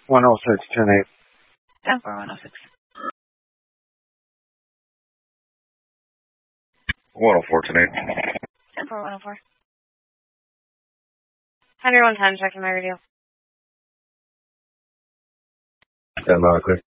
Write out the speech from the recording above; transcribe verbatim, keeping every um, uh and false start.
one oh six, ten eight. ten four, one oh six. one oh four, ten eight. ten four, one oh four. Henry one ten, checking my radio. ten, uh, clear.